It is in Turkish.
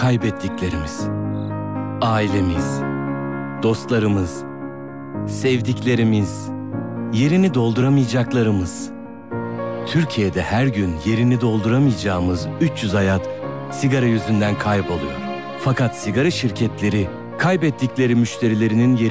kaybettiklerimiz, ailemiz, dostlarımız, sevdiklerimiz, yerini dolduramayacaklarımız. Türkiye'de her gün yerini dolduramayacağımız 300 hayat sigara yüzünden kayboluyor. Fakat sigara şirketleri kaybettikleri müşterilerinin yerini